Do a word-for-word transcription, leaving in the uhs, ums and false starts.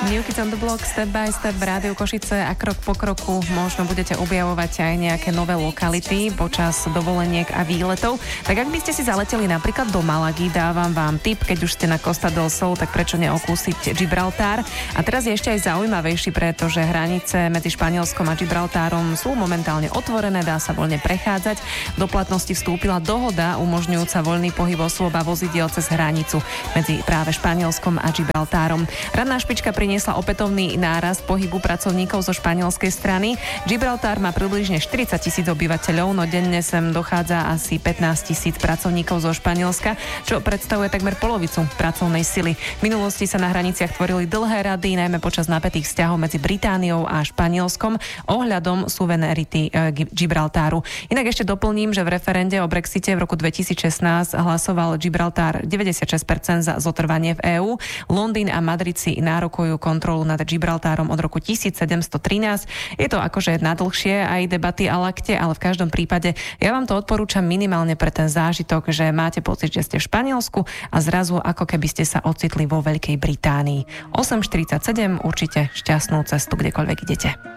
New Kids on the Block, Step by Step, Rádio Košice a krok po kroku možno budete objavovať aj nejaké nové lokality počas dovoleniek a výletov. Tak ak by ste si zaleteli napríklad do Malagy, dávam vám tip, keď už ste na Costa del Sol, tak prečo neokúsiť Gibraltar. A teraz je ešte aj zaujímavejší, pretože hranice medzi Španielskom a Gibraltárom sú momentálne otvorené, dá sa voľne prechádzať. Do platnosti vstúpila dohoda umožňujúca voľný pohyb osôb a vozidiel cez hranicu medzi práve Španielskom a Gibraltárom. Ranná špička priniesla opätovný nárast pohybu pracovníkov zo španielskej strany. Gibraltar má približne štyridsať tisíc obyvateľov, no denne sem dochádza asi pätnásť tisíc pracovníkov zo Španielska, čo predstavuje takmer polovicu pracovnej sily. V minulosti sa na hraniciach tvorili dlhé rady, najmä počas napätých vzťahov medzi Britániou a Španielskom ohľadom suverenity e, Gibraltáru. Inak ešte doplním, že v referende o Brexite v roku dvetisícšestnásť hlasoval Gibraltar deväťdesiatšesť percent za zotrvanie v EÚ. Londýn a Madrid si nárokujú kontrolu nad Gibraltárom od roku tisícsedemstotrinásť. Je to akože na dlhšie aj debaty a lakte, ale v každom prípade ja vám to odporúčam minimálne pre ten zážitok, že máte pocit, že ste v Španielsku a zrazu ako keby ste sa ocitli vo Veľkej Británii. osem štyridsaťsedem, určite šťastnú cestu, kdekoľvek idete.